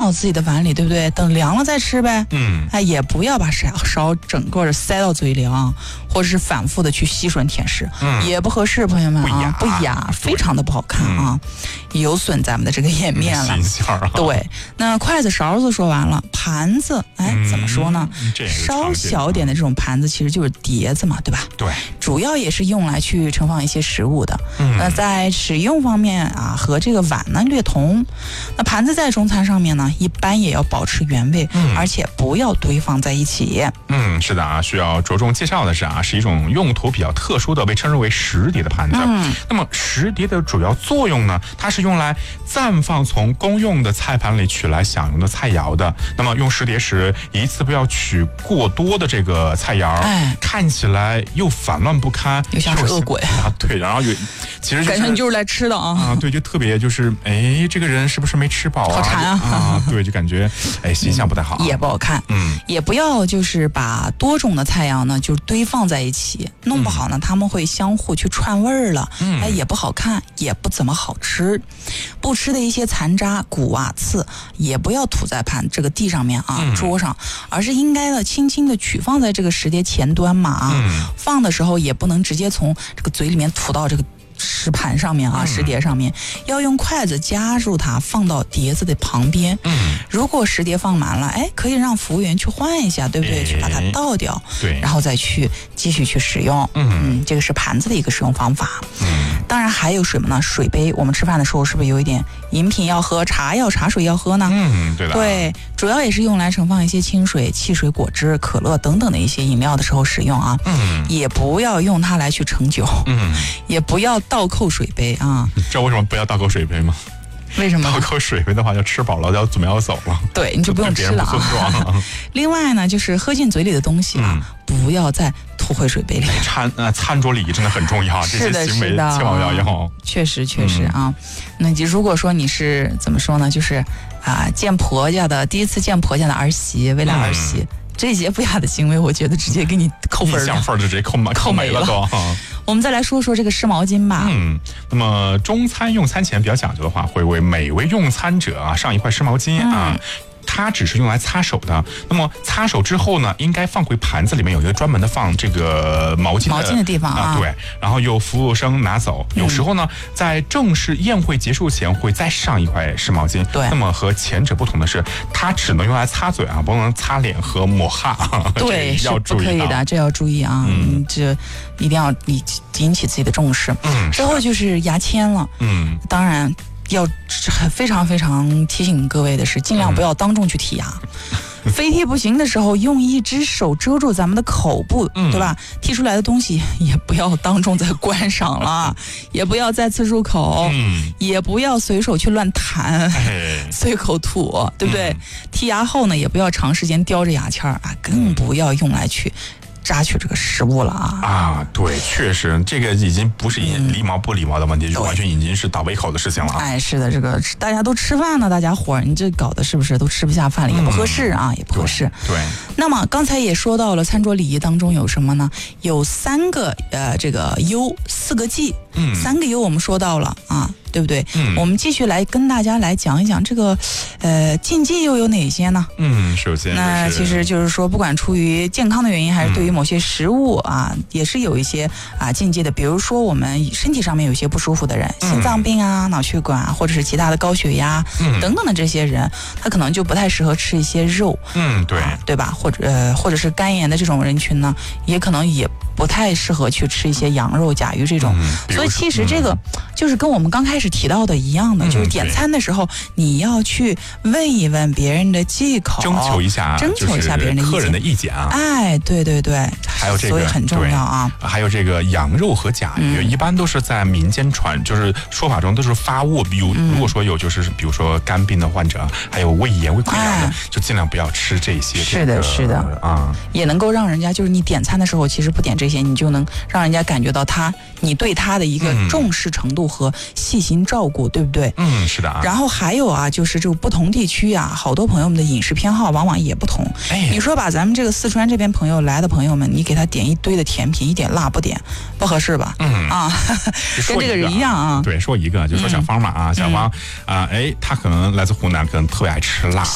好自己的碗里，对不对？等凉了再吃呗。也不要把勺整个的塞到嘴里啊，或者是反复的去吸吮舔食，也不合适，朋友们啊，不雅，非常的不好看啊，有损咱们的这个颜面了。对，那筷子勺子说完了，盘子，怎么说呢？稍小点的这种盘子其实就是碟子嘛，对吧？ 对， 主要也是用来去盛放一些食物的。那在使用方面啊，和这个碗呢略同。那盘子在中餐上面呢，一般也要保持原位，而且不要堆放在一起。 是的啊，需要着重介绍的是啊，是一种用途比较特殊的，被称之为石碟的盘子。那么石碟的主要作用呢，它是用来暂放从公用的菜盘里取来享用的菜肴的。那么用石碟时，一次不要取过多的这个菜肴，看起来又烦乱不堪， 又像是恶鬼啊。对，然后其实感觉你就是来吃的啊。 对，就特别就是这个人是不是没吃饱啊？ 好馋啊！ 对，就感觉形象不太好， 也不好看。也不要就是把多种的菜肴呢就堆放在一起，弄不好呢他们会相互去串味儿了，也不好看，也不怎么好吃。不吃的一些残渣、骨啊、刺也不要吐在这个地上面啊、桌上，而是应该的轻轻的取放在这个石碟前端嘛放的时候也不能直接从这个嘴里面吐到这个石盘上面啊，石碟上面，要用筷子夹住它，放到碟子的旁边。如果石碟放满了，可以让服务员去换一下，对不对？去把它倒掉， 对， 然后再去继续去使用。这个是盘子的一个使用方法。当然还有什么呢？水杯，我们吃饭的时候是不是有一点饮品要喝，茶水要喝呢？ 对的。 对，主要也是用来盛放一些清水、汽水、果汁、可乐等等的一些饮料的时候使用啊。也不要用它来去盛酒。也不要倒扣水杯啊！ 你知道为什么不要倒扣水杯吗？ 为什么？ 倒扣水杯的话，要吃饱了要准备要走了。 对，你就不用吃了啊。另外呢，就是喝进嘴里的东西啊，不要再吐回水杯里。 餐桌礼仪真的很重要，这些行为千万不要。 确实啊。那如果说你是怎么说呢？就是见婆家的第一次见婆家的儿媳，未来儿媳。这些不雅的行为，我觉得直接给你扣分了， 1分就直接扣没了都。 我们再来说说这个湿毛巾吧。 那么中餐用餐前比较讲究的话，会为每位用餐者上一块湿毛巾啊。它只是用来擦手的。那么擦手之后呢，应该放回盘子里面，有一个专门的放这个毛巾的地方啊。 对，然后由服务生拿走。有时候呢，在正式宴会结束前会再上一块湿毛巾。 对。 那么和前者不同的是，它只能用来擦嘴啊，不能擦脸和抹汗。 对，是不可以的，这要注意啊。这一定要引起自己的重视。之后就是牙签了。当然。要非常非常提醒各位的是，尽量不要当众去剔牙。飞剔不行的时候，用一只手遮住咱们的口部，对吧？剔出来的东西也不要当众再关上了，也不要再次入口，也不要随手去乱弹，随口吐，对不对？剔牙后呢，也不要长时间叼着牙签啊，更不要用来去榨取这个食物了啊！ 对，确实，这个已经不是礼貌不礼貌的问题，就完全已经是倒胃口的事情了。 是的，这个大家都吃饭呢，大家伙儿，你这搞的是不是都吃不下饭了？也不合适啊，也不合适。 对。 那么刚才也说到了，餐桌礼仪当中有什么呢？有3个这个优，4个忌。3个优我们说到了啊。对不对？我们继续来跟大家来讲一讲这个禁忌又有哪些呢？ 首先那其实就是说，不管出于健康的原因，还是对于某些食物啊，也是有一些禁忌的。比如说我们身体上面有些不舒服的人，心脏病啊、脑血管啊，或者是其他的高血压等等的这些人，他可能就不太适合吃一些肉。对吧？或者是肝炎的这种人群呢，也可能也不太适合去吃一些羊肉、甲鱼这种。所以其实这个就是跟我们刚开始提到的一样的，就是点餐的时候你要去问一问别人的忌口， 征求一下别人的客人的意见啊。 对， 还有这个， 所以很重要啊。 还有这个羊肉和甲鱼，一般都是在民间就是说法中都是发物。如果说有就是比如说肝病的患者，还有胃炎、胃溃疡的，就尽量不要吃这些。 是的啊，也能够让人家就是你点餐的时候，其实不点这些，你就能让人家感觉到你对他的一个重视程度和细心照顾，对不对？ 是的啊。 然后还有就是这个不同地区啊，好多朋友们的饮食偏好往往也不同。你说把咱们这个四川这边来的朋友们，你给他点一堆的甜品，一点辣不点，不合适吧？跟这个人一样啊。 对，说一个就说小芳嘛小芳他可能来自湖南，可能特别爱吃辣。